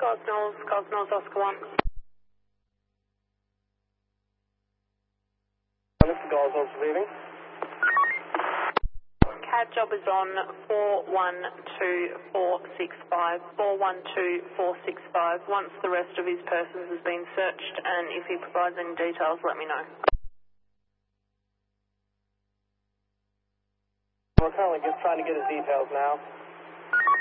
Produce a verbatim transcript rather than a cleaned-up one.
Cosnells, Cosnells, Oscar one. This is Cosnells leaving. C A D job is on four one two four six five, four one two four six five. Once the rest of his persons has been searched, and if he provides any details, let me know. We're currently just trying to get his details now.